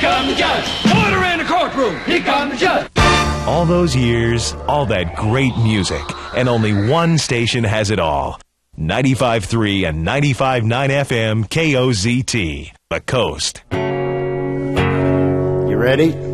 comes the judge. Order in the courtroom. Here comes the judge. All those years, all that great music, and only one station has it all. 95.3 and 95.9 FM KOZT, The Coast. You ready?